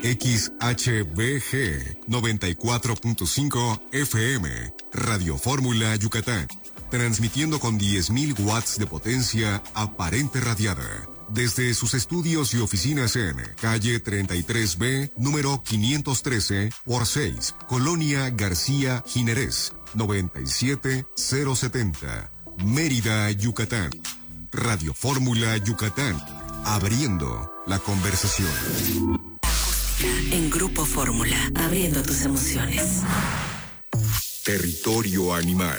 XHBG 94.5 FM, Radio Fórmula Yucatán, transmitiendo con 10.000 watts de potencia aparente radiada. Desde sus estudios y oficinas en calle 33B, número 513 por 6, Colonia García Jiménez, 97070, Mérida, Yucatán. Radio Fórmula Yucatán, abriendo la conversación. En Grupo Fórmula, abriendo tus emociones. Territorio animal.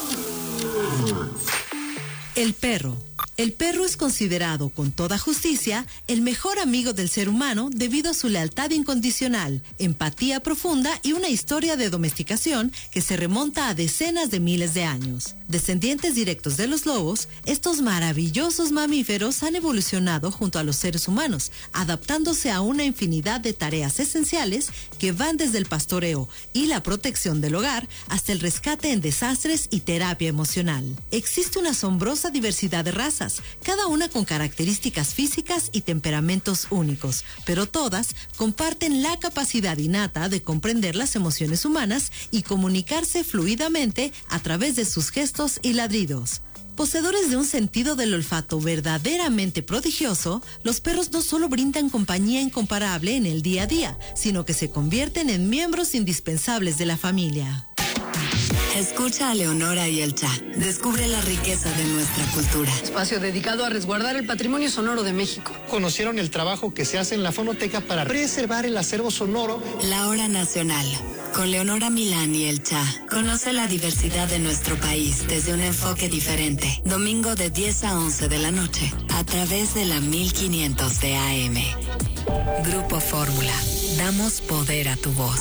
El perro. El perro es considerado con toda justicia el mejor amigo del ser humano debido a su lealtad incondicional, empatía profunda y una historia de domesticación que se remonta a decenas de miles de años. Descendientes directos de los lobos, estos maravillosos mamíferos han evolucionado junto a los seres humanos, adaptándose a una infinidad de tareas esenciales que van desde el pastoreo y la protección del hogar hasta el rescate en desastres y terapia emocional. Existe una asombrosa diversidad de razas, cada una con características físicas y temperamentos únicos, pero todas comparten la capacidad innata de comprender las emociones humanas y comunicarse fluidamente a través de sus gestos y ladridos. Poseedores de un sentido del olfato verdaderamente prodigioso, los perros no solo brindan compañía incomparable en el día a día, sino que se convierten en miembros indispensables de la familia. Escucha a Leonora y el Cha. Descubre la riqueza de nuestra cultura. Espacio dedicado a resguardar el patrimonio sonoro de México. Conocieron el trabajo que se hace en la fonoteca para preservar el acervo sonoro. La Hora Nacional. Con Leonora Milán y el Cha. Conoce la diversidad de nuestro país desde un enfoque diferente. Domingo de 10 a 11 de la noche. A través de la 1500 de AM. Grupo Fórmula. Damos poder a tu voz.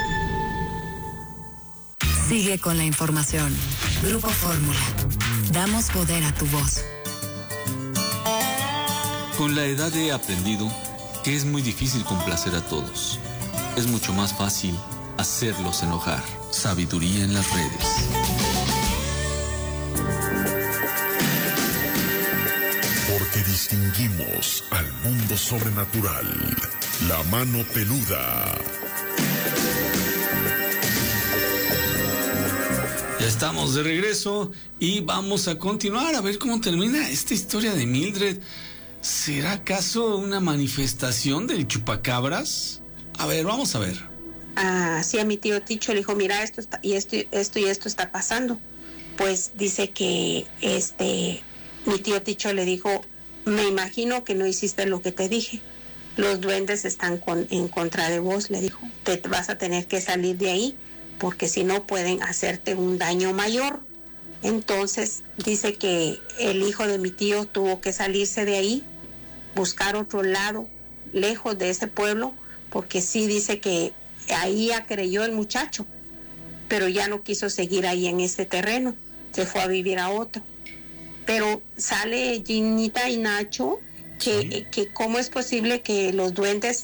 Sigue con la información. Grupo Fórmula. Damos poder a tu voz. Con la edad he aprendido que es muy difícil complacer a todos. Es mucho más fácil hacerlos enojar. Sabiduría en las redes. Porque distinguimos al mundo sobrenatural. La mano peluda. Ya estamos de regreso y vamos a continuar a ver cómo termina esta historia de Mildred. ¿Será acaso una manifestación del chupacabras? A ver, vamos a ver. Sí, a mi tío Ticho le dijo, mira, esto está pasando. Pues dice que mi tío Ticho le dijo, me imagino que no hiciste lo que te dije. Los duendes están en contra de vos, le dijo. Te vas a tener que salir de ahí, porque si no pueden hacerte un daño mayor. Entonces dice que el hijo de mi tío tuvo que salirse de ahí, buscar otro lado, lejos de ese pueblo, porque sí dice que ahí ya creyó el muchacho, pero ya no quiso seguir ahí en ese terreno, se fue a vivir a otro. Pero sale Ginita y Nacho, que cómo es posible que los duendes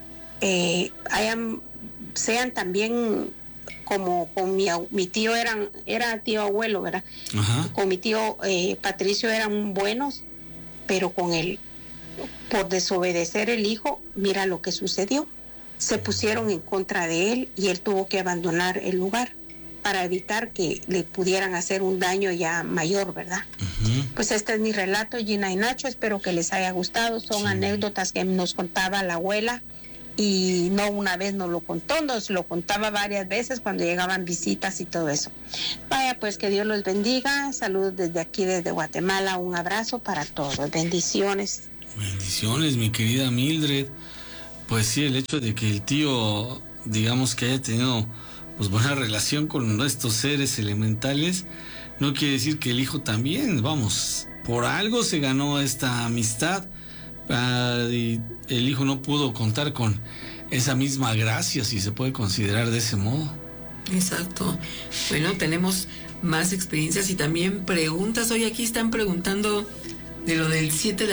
sean también como con mi tío era tío abuelo, ¿verdad? Ajá. Con mi tío Patricio eran buenos, pero con él, por desobedecer el hijo, mira lo que sucedió. Se pusieron en contra de él y él tuvo que abandonar el lugar para evitar que le pudieran hacer un daño ya mayor, ¿verdad? Uh-huh. Pues este es mi relato, Gina y Nacho, espero que les haya gustado. Son anécdotas que nos contaba la abuela. Y no una vez nos lo contó, nos lo contaba varias veces cuando llegaban visitas y todo eso. Vaya, pues que Dios los bendiga. Saludos desde aquí, desde Guatemala. Un abrazo para todos. Bendiciones. Bendiciones, mi querida Mildred. Pues sí, el hecho de que el tío, digamos que haya tenido pues buena relación con estos seres elementales, no quiere decir que el hijo también, vamos, por algo se ganó esta amistad. Y el hijo no pudo contar con esa misma gracia, si se puede considerar de ese modo. Exacto. Bueno, tenemos más experiencias y también preguntas. Hoy aquí están preguntando de lo del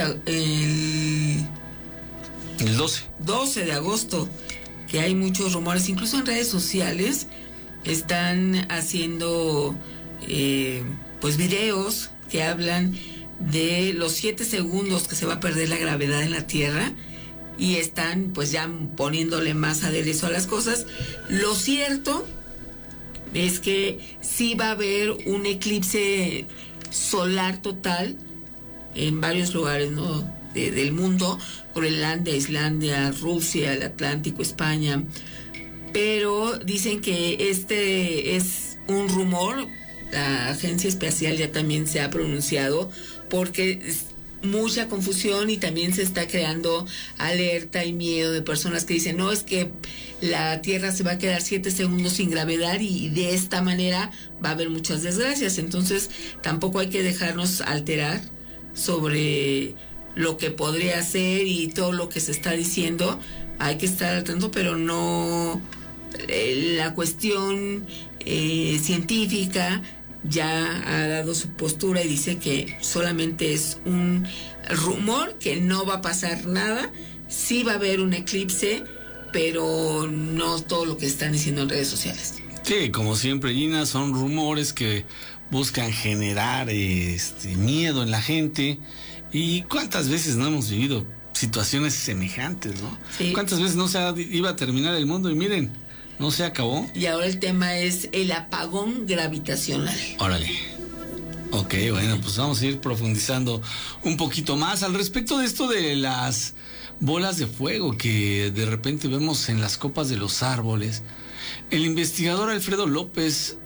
12 de agosto, que hay muchos rumores, incluso en redes sociales están haciendo pues videos que hablan de los 7 segundos que se va a perder la gravedad en la Tierra y están pues ya poniéndole más aderezo a las cosas. Lo cierto es que sí va a haber un eclipse solar total en varios lugares, ¿no? Del mundo: Groenlandia, Islandia, Rusia, el Atlántico, España. Pero dicen que este es un rumor. La agencia espacial ya también se ha pronunciado, porque mucha confusión y también se está creando alerta y miedo de personas que dicen, no, es que la Tierra se va a quedar 7 segundos sin gravedad y de esta manera va a haber muchas desgracias. Entonces tampoco hay que dejarnos alterar sobre lo que podría ser y todo lo que se está diciendo. Hay que estar al tanto, pero no la cuestión científica ya ha dado su postura y dice que solamente es un rumor, que no va a pasar nada. Sí va a haber un eclipse, pero no todo lo que están diciendo en redes sociales. Sí, como siempre, Gina, son rumores que buscan generar miedo en la gente. ¿Y cuántas veces no hemos vivido situaciones semejantes, no? Sí. ¿Cuántas veces no se iba a terminar el mundo y miren, no se acabó? Y ahora el tema es el apagón gravitacional. Órale. Ok, bueno, pues vamos a ir profundizando un poquito más al respecto de esto de las bolas de fuego que de repente vemos en las copas de los árboles. El investigador Alfredo López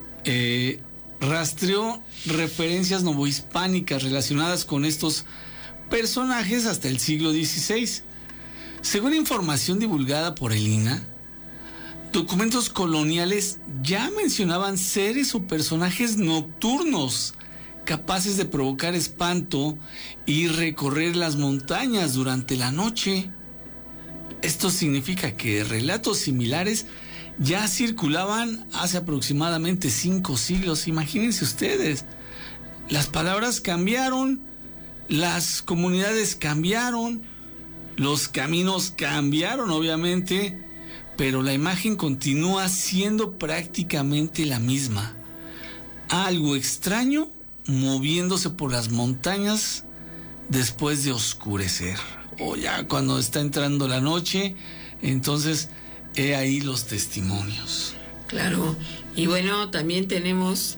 rastreó referencias novohispánicas relacionadas con estos personajes hasta el siglo XVI. Según información divulgada por el INAH, documentos coloniales ya mencionaban seres o personajes nocturnos capaces de provocar espanto y recorrer las montañas durante la noche. Esto significa que relatos similares ya circulaban hace aproximadamente 5 siglos. Imagínense ustedes, las palabras cambiaron, las comunidades cambiaron, los caminos cambiaron, obviamente, pero la imagen continúa siendo prácticamente la misma. Algo extraño moviéndose por las montañas después de oscurecer. O ya cuando está entrando la noche, entonces he ahí los testimonios. Claro, y bueno, también tenemos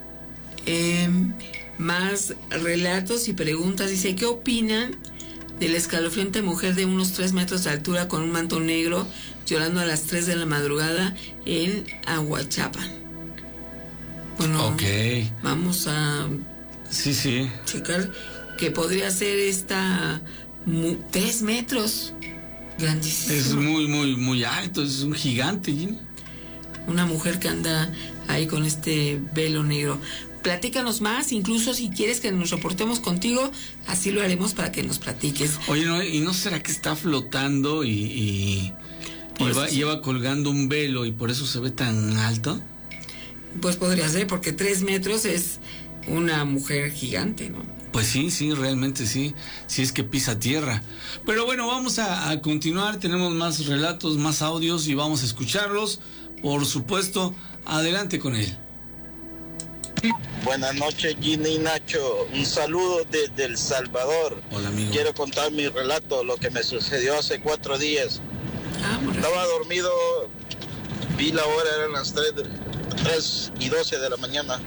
más relatos y preguntas. Dice, ¿qué opinan de la escalofriante mujer de unos 3 metros de altura con un manto negro llorando a las 3 de la madrugada en Ahuachapán? Bueno, okay. Vamos a checar que podría ser esta 3 metros, grandísimo. Es muy, muy, muy alto, es un gigante, Gina. Una mujer que anda ahí con este velo negro. Platícanos más, incluso si quieres que nos reportemos contigo, así lo haremos para que nos platiques. Oye, ¿no? ¿Y no será que está flotando y lleva colgando un velo y por eso se ve tan alto? Pues podría ser, porque 3 metros es una mujer gigante, ¿no? Pues sí, realmente sí, si es que pisa tierra. Pero bueno, vamos a continuar, tenemos más relatos, más audios y vamos a escucharlos, por supuesto. Adelante con él. Buenas noches, Gina y Nacho. Un saludo desde El Salvador. Hola, amigo. Quiero contar mi relato, lo que me sucedió hace 4 días. Estaba dormido, vi la hora, eran las 3:12 de la mañana.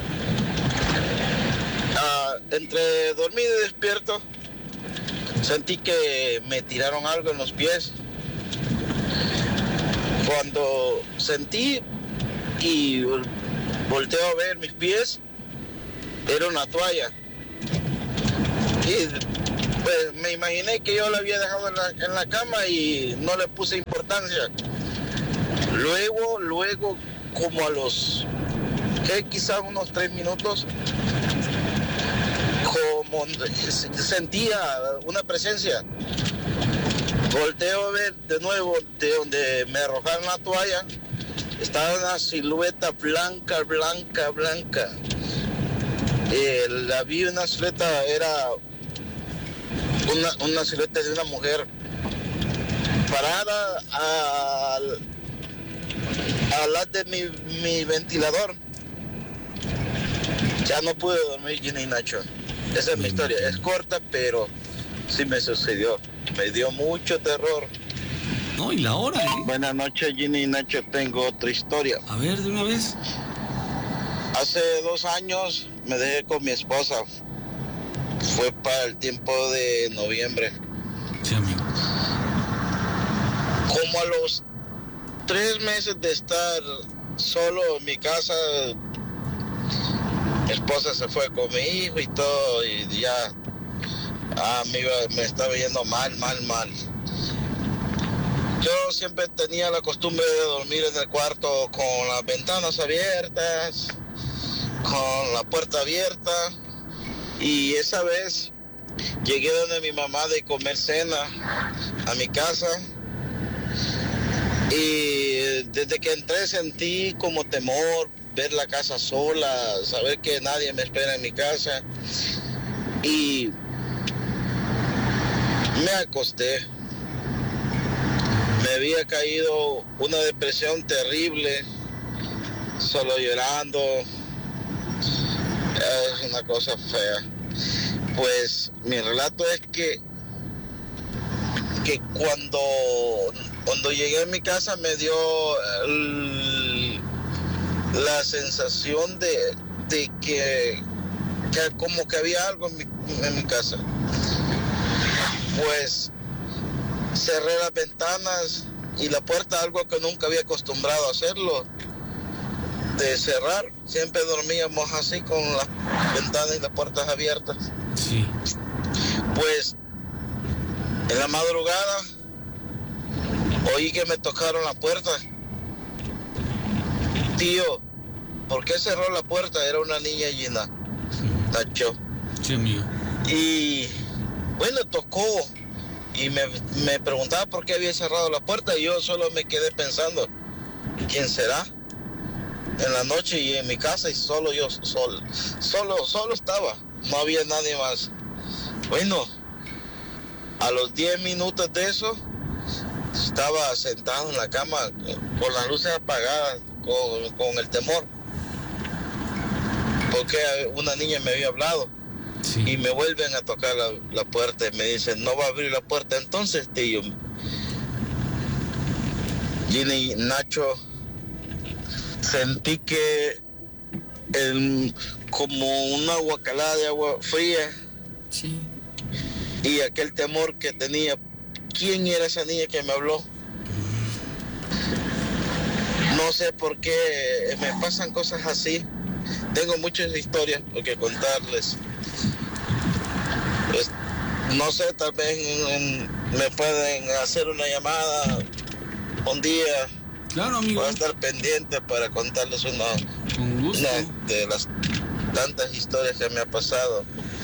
Entre dormido y despierto, sentí que me tiraron algo en los pies. Cuando sentí y volteo a ver mis pies, era una toalla. Y pues me imaginé que yo la había dejado en la cama y no le puse importancia. Luego, como a los, quizás unos 3 minutos, como sentía una presencia. Volteo a ver de nuevo de donde me arrojaron la toalla. Estaba una silueta blanca. La vi una silueta, era una silueta de una mujer parada al lado de mi ventilador. Ya no pude dormir, Gina y Nacho. Esa es mi historia. Es corta, pero sí me sucedió. me dio mucho terror. No, y la hora, ¿eh? Buenas noches, Ginny y Nacho, tengo otra historia. A ver, de una vez. Hace 2 años me dejé con mi esposa. Fue para el tiempo de noviembre. Sí, amigo. Como a los 3 meses de estar solo en mi casa, mi esposa se fue con mi hijo y todo, y ya me estaba yendo mal. Yo siempre tenía la costumbre de dormir en el cuarto con las ventanas abiertas, con la puerta abierta, y esa vez llegué donde mi mamá de comer cena a mi casa, y desde que entré sentí como temor, ver la casa sola, saber que nadie me espera en mi casa, y me acosté. Me había caído una depresión terrible, solo llorando, es una cosa fea. Pues mi relato es que cuando llegué a mi casa me dio la sensación de que como que había algo en mi casa. Pues cerré las ventanas y la puerta, algo que nunca había acostumbrado a hacerlo, de cerrar. Siempre dormíamos así con las ventanas y las puertas abiertas. Sí. Pues en la madrugada oí que me tocaron la puerta. Tío, ¿por qué cerró la puerta? Era una niña Gina, Nacho. Sí, amigo. Y bueno, tocó y me preguntaba por qué había cerrado la puerta, y yo solo me quedé pensando, ¿quién será? En la noche y en mi casa, y solo yo, solo estaba, no había nadie más. Bueno, a los 10 minutos de eso, estaba sentado en la cama con las luces apagadas, con el temor, porque una niña me había hablado. Sí. Y me vuelven a tocar la puerta y me dicen, no va a abrir la puerta. Entonces, tío, Ginny, Nacho, sentí que como una guacalada de agua fría. Sí. Y aquel temor que tenía. ¿Quién era esa niña que me habló? No sé por qué me pasan cosas así. Tengo muchas historias que contarles. Pues, no sé, tal vez me pueden hacer una llamada un día. Claro, amigo. Voy a estar pendiente para contarles una de las tantas historias que me ha pasado.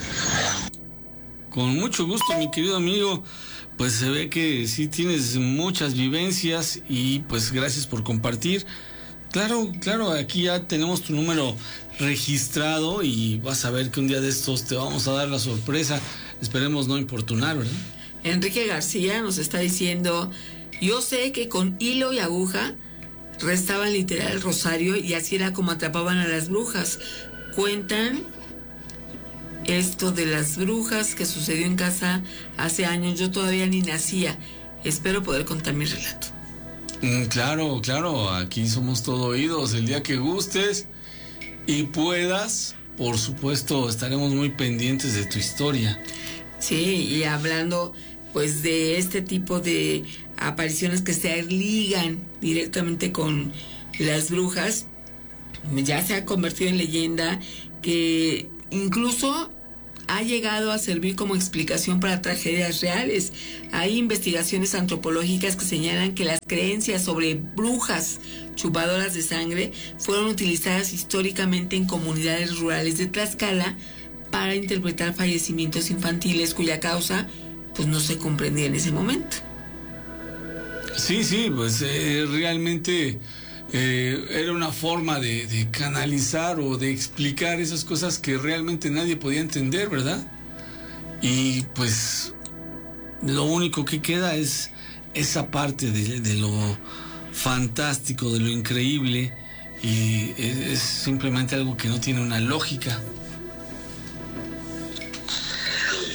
Con mucho gusto, mi querido amigo. Pues se ve que sí tienes muchas vivencias y pues gracias por compartir. Claro, aquí ya tenemos tu número registrado y vas a ver que un día de estos te vamos a dar la sorpresa. Esperemos no importunar, ¿verdad? Enrique García nos está diciendo, yo sé que con hilo y aguja restaban literal el rosario y así era como atrapaban a las brujas. Cuentan esto de las brujas que sucedió en casa hace años, yo todavía ni nacía. Espero poder contar mi relato. Claro, aquí somos todo oídos. El día que gustes y puedas, por supuesto, estaremos muy pendientes de tu historia. Sí, y hablando pues de este tipo de apariciones que se ligan directamente con las brujas, ya se ha convertido en leyenda que incluso ha llegado a servir como explicación para tragedias reales. Hay investigaciones antropológicas que señalan que las creencias sobre brujas chupadoras de sangre fueron utilizadas históricamente en comunidades rurales de Tlaxcala para interpretar fallecimientos infantiles cuya causa pues no se comprendía en ese momento. Sí, pues realmente era una forma de canalizar o de explicar esas cosas que realmente nadie podía entender, ¿verdad? Y pues lo único que queda es esa parte de lo fantástico, de lo increíble, y es simplemente algo que no tiene una lógica. Hola, buenas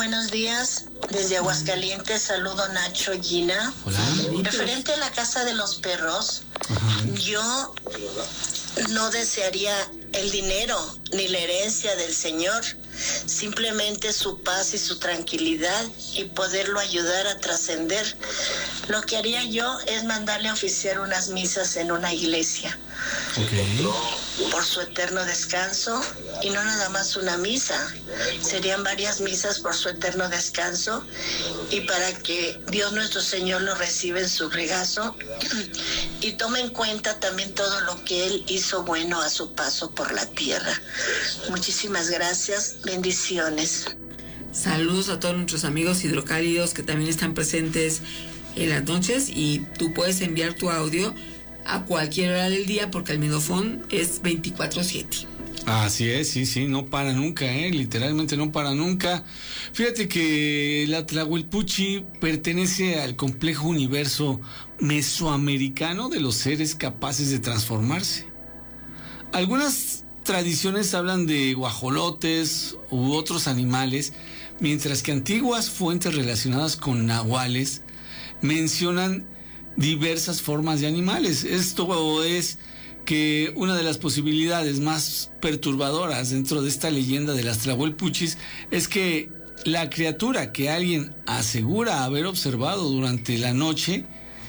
buenos días. Desde Aguascalientes, saludo Nacho, Gina. Hola. Referente a la casa de los perros, yo no desearía el dinero ni la herencia del Señor, simplemente su paz y su tranquilidad y poderlo ayudar a trascender. Lo que haría yo es mandarle a oficiar unas misas en una iglesia. Por su eterno descanso, y no nada más una misa, serían varias misas por su eterno descanso, y para que Dios nuestro Señor lo reciba en su regazo y tome en cuenta también todo lo que Él hizo bueno a su paso por la tierra. Muchísimas gracias, bendiciones. Saludos a todos nuestros amigos hidrocálidos que también están presentes en las noches, y tú puedes enviar tu audio a cualquier hora del día porque el Midofón es 24/7. Así es, sí, no para nunca, literalmente no para nunca. Fíjate que la Tlahuelpuchi pertenece al complejo universo mesoamericano de los seres capaces de transformarse. Algunas tradiciones hablan de guajolotes u otros animales, mientras que antiguas fuentes relacionadas con nahuales mencionan diversas formas de animales. Esto es que una de las posibilidades más perturbadoras dentro de esta leyenda de las Tlahuelpuchis es que la criatura que alguien asegura haber observado durante la noche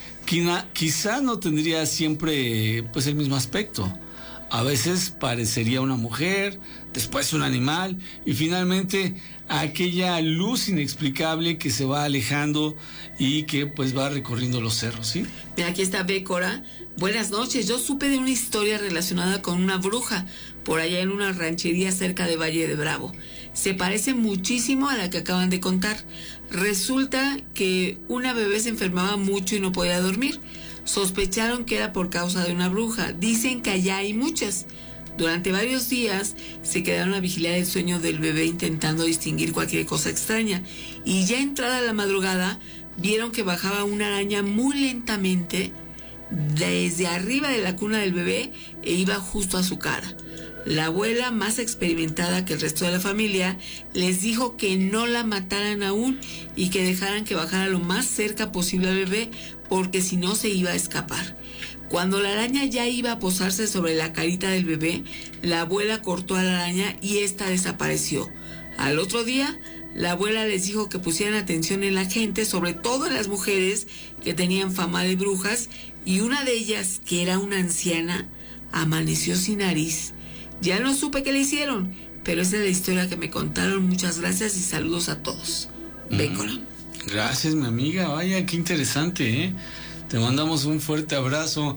quizá no tendría siempre pues el mismo aspecto. A veces parecería una mujer, después un animal y finalmente aquella luz inexplicable que se va alejando y que pues va recorriendo los cerros, ¿sí? Mira, aquí está Bécora. Buenas noches, yo supe de una historia relacionada con una bruja por allá en una ranchería cerca de Valle de Bravo. Se parece muchísimo a la que acaban de contar. Resulta que una bebé se enfermaba mucho y no podía dormir. Sospecharon que era por causa de una bruja. Dicen que allá hay muchas. Durante varios días se quedaron a vigilar el sueño del bebé intentando distinguir cualquier cosa extraña. Y ya entrada la madrugada, vieron que bajaba una araña muy lentamente desde arriba de la cuna del bebé e iba justo a su cara. La abuela, más experimentada que el resto de la familia, les dijo que no la mataran aún y que dejaran que bajara lo más cerca posible al bebé, porque si no se iba a escapar. Cuando la araña ya iba a posarse sobre la carita del bebé, la abuela cortó a la araña y ésta desapareció. Al otro día, la abuela les dijo que pusieran atención en la gente, sobre todo en las mujeres que tenían fama de brujas, y una de ellas, que era una anciana, amaneció sin nariz. Ya no supe qué le hicieron, pero esa es la historia que me contaron. Muchas gracias y saludos a todos. Bécora. Gracias, mi amiga. Vaya, qué interesante, ¿eh? Te mandamos un fuerte abrazo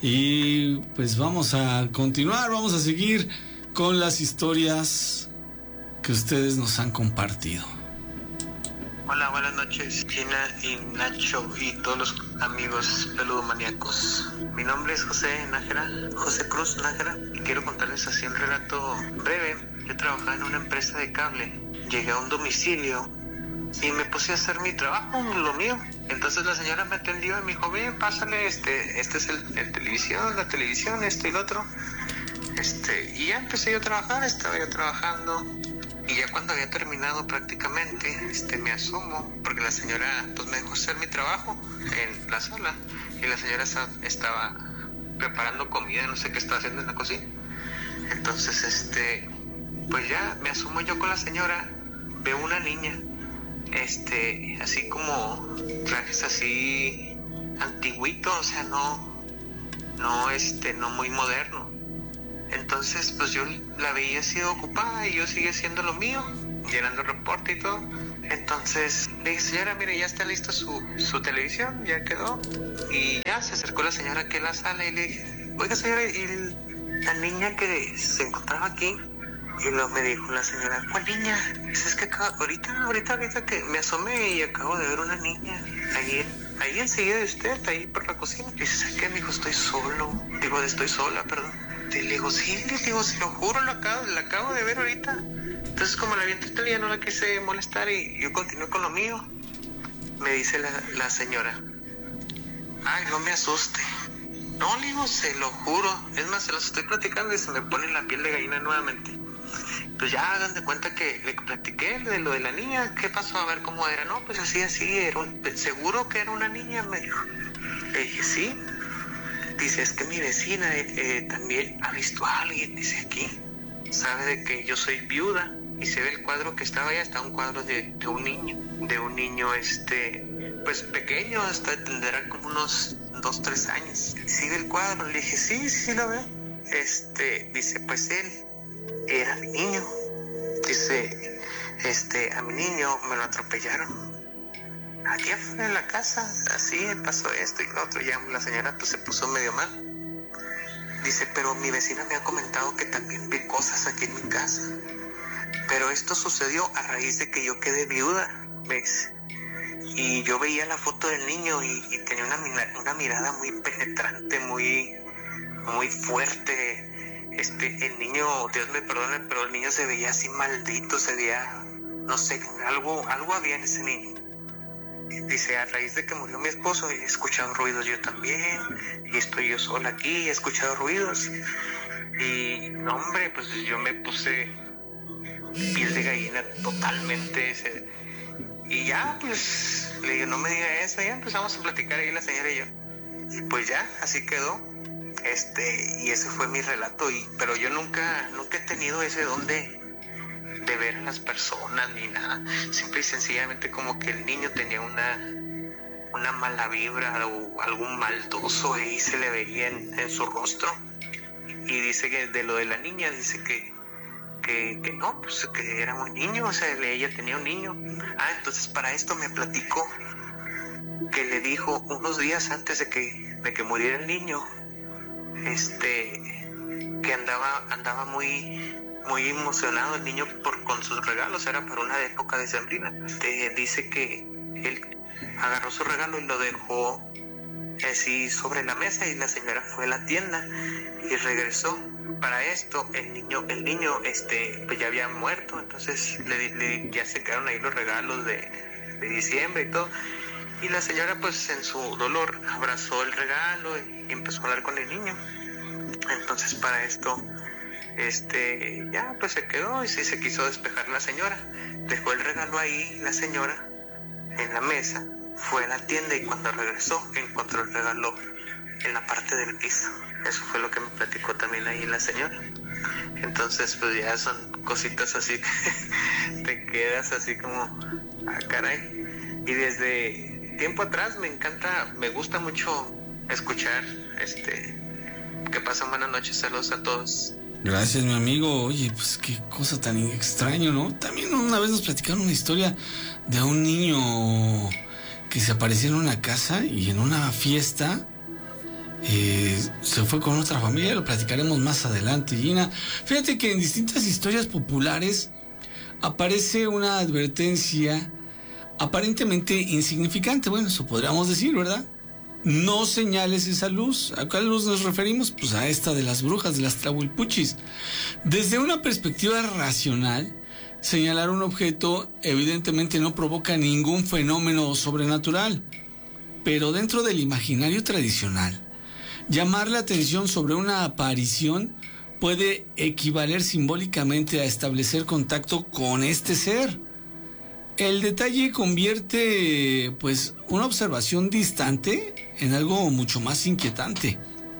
y pues vamos a continuar, vamos a seguir con las historias que ustedes nos han compartido. Hola, buenas noches, Gina y Nacho y todos los amigos peludomaníacos. Mi nombre es José Cruz Nájera, y quiero contarles así un relato breve. Yo trabajaba en una empresa de cable, llegué a un domicilio y me puse a hacer mi trabajo, lo mío. Entonces la señora me atendió y me dijo, ven, pásale, este es la televisión, esto y lo otro. Y ya empecé yo a trabajar, estaba yo trabajando. Y ya cuando había terminado prácticamente, me asomo, porque la señora pues me dejó hacer mi trabajo en la sala, y la señora estaba preparando comida, no sé qué estaba haciendo en la cocina. Entonces, pues ya me asomo yo con la señora, veo una niña, así como trajes así antiguitos, o sea, no muy moderno. Entonces, pues yo la veía así ocupada y yo seguía haciendo lo mío, llenando reporte y todo. Entonces le dije, señora, mire, ya está listo su televisión, ya quedó. Y ya se acercó la señora aquí a la sala y le dije, oiga, señora, ¿y la niña que se encontraba aquí? Y luego me dijo la señora, ¿cuál niña? Es que ahorita que me asomé y acabo de ver una niña ahí enseguida de usted, ahí por la cocina. Y dice, ¿sabes qué? Me dijo, estoy sola, perdón. Le digo, sí, se lo juro, la acabo de ver ahorita. Entonces, como la vi en la tele, ya no la quise molestar y yo continué con lo mío. Me dice la señora, ay, no me asuste. No, le digo, se lo juro. Es más, se los estoy platicando y se me pone la piel de gallina nuevamente. pues ya hagan de cuenta que le platiqué de lo de la niña. ¿Qué pasó? A ver cómo era. No, pues así, ¿seguro que era una niña? Me dijo. Le dije, sí. Dice, es que mi vecina también ha visto a alguien, dice, aquí. Sabe de que yo soy viuda. Y se ve el cuadro que estaba allá, está un cuadro de un niño, pues pequeño, hasta tendrá como unos 2-3 años. ¿Sigue el cuadro? Le dije, sí lo veo. Dice, pues él era mi niño. Dice, a mi niño me lo atropellaron. Aquí afuera de la casa, así pasó esto y lo otro. Ya la señora pues se puso medio mal. Dice, pero mi vecina me ha comentado que también ve cosas aquí en mi casa. Pero esto sucedió a raíz de que yo quedé viuda, ¿ves? Y yo veía la foto del niño y tenía una mirada muy penetrante, muy fuerte. El niño, Dios me perdone, pero el niño se veía así maldito, se veía, no sé, algo había en ese niño. Dice, a raíz de que murió mi esposo he escuchado ruidos yo también, y estoy yo sola aquí y he escuchado ruidos. Y no, hombre, pues yo me puse piel de gallina totalmente. Y ya, pues, le digo, no me diga eso. Ya empezamos a platicar ahí la señora y yo. Y pues ya, así quedó. Y ese fue mi relato. Pero yo nunca he tenido ese don de ver a las personas ni nada. Simple y sencillamente como que el niño tenía una mala vibra o algún maldoso ahí se le veía en su rostro. Y dice que de lo de la niña, dice que no, pues que era un niño, o sea, ella tenía un niño. Entonces para esto me platicó que le dijo unos días antes de que muriera el niño, que andaba muy emocionado el niño con sus regalos, era para una época decembrina. Dice que él agarró su regalo y lo dejó así sobre la mesa y la señora fue a la tienda y regresó. Para esto el niño pues ya había muerto, entonces ya se quedaron ahí los regalos de diciembre y todo, y la señora pues en su dolor abrazó el regalo y empezó a hablar con el niño. Entonces para esto ya pues se quedó y sí se quiso despejar la señora, dejó el regalo ahí la señora en la mesa, fue a la tienda y cuando regresó encontró el regalo en la parte del piso. Eso fue lo que me platicó también ahí la señora. Entonces pues ya son cositas así que te quedas así como caray. Y desde tiempo atrás me gusta mucho escuchar que pasen buenas noches, saludos a todos. Gracias, mi amigo. Oye, pues qué cosa tan extraño, ¿no? También una vez nos platicaron una historia de un niño que se apareció en una casa y en una fiesta se fue con otra familia. Lo platicaremos más adelante, Gina. Fíjate que en distintas historias populares aparece una advertencia aparentemente insignificante. Bueno, eso podríamos decir, ¿verdad? No señales esa luz. ¿A cuál luz nos referimos? Pues a esta de las brujas, de las Tlahuelpuchis. Desde una perspectiva racional, señalar un objeto evidentemente no provoca ningún fenómeno sobrenatural. Pero dentro del imaginario tradicional, llamar la atención sobre una aparición puede equivaler simbólicamente a establecer contacto con este ser. El detalle convierte, pues, una observación distante en algo mucho más inquietante.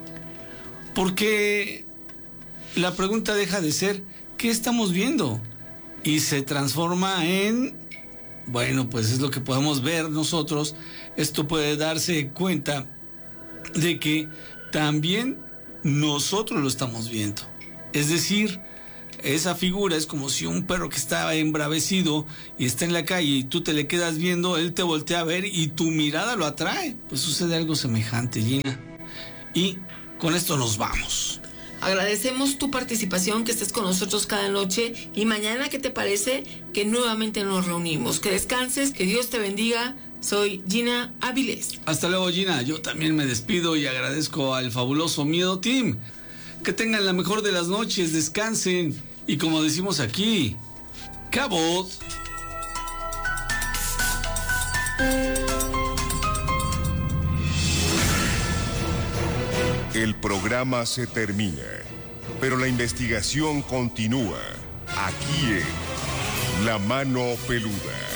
Porque la pregunta deja de ser ¿qué estamos viendo? Y se transforma en, bueno, pues es lo que podemos ver nosotros. Esto puede darse cuenta de que también nosotros lo estamos viendo. Es decir, esa figura es como si un perro que está embravecido y está en la calle y tú te le quedas viendo, él te voltea a ver y tu mirada lo atrae. Pues sucede algo semejante, Gina. Y con esto nos vamos. Agradecemos tu participación, que estés con nosotros cada noche. Y mañana, ¿qué te parece que nuevamente nos reunimos? Que descanses, que Dios te bendiga. Soy Gina Áviles. Hasta luego, Gina. Yo también me despido y agradezco al fabuloso Miedo Team. Que tengan la mejor de las noches, descansen. Y como decimos aquí, ¡cabot! El programa se termina, pero la investigación continúa. aquí en La Mano Peluda.